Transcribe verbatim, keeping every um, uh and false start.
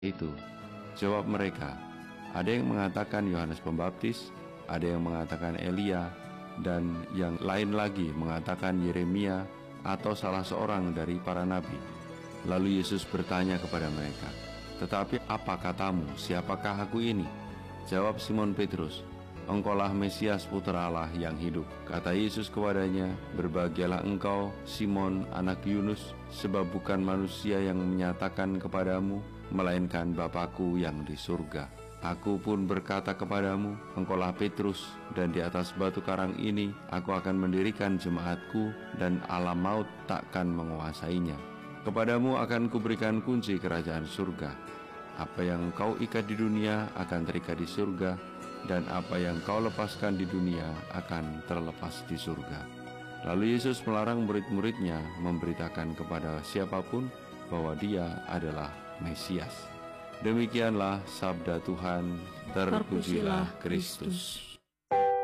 itu? Jawab mereka, ada yang mengatakan Yohanes Pembaptis, ada yang mengatakan Elia, dan yang lain lagi mengatakan Yeremia atau salah seorang dari para nabi. Lalu Yesus bertanya kepada mereka, tetapi apa katamu, siapakah aku ini? Jawab Simon Petrus, engkaulah Mesias Putra Allah yang hidup. Kata Yesus kepadanya, berbahagialah engkau Simon anak Yunus, sebab bukan manusia yang menyatakan kepadamu, melainkan Bapa-Ku yang di surga. Aku pun berkata kepadamu, engkaulah Petrus, dan di atas batu karang ini aku akan mendirikan jemaatku, dan alam maut takkan menguasainya. Kepadamu akan kuberikan kunci kerajaan surga. Apa yang kau ikat di dunia akan terikat di surga, dan apa yang kau lepaskan di dunia akan terlepas di surga. Lalu Yesus melarang murid-muridnya memberitakan kepada siapapun bahwa dia adalah Mesias. Demikianlah sabda Tuhan, terpujilah Kristus.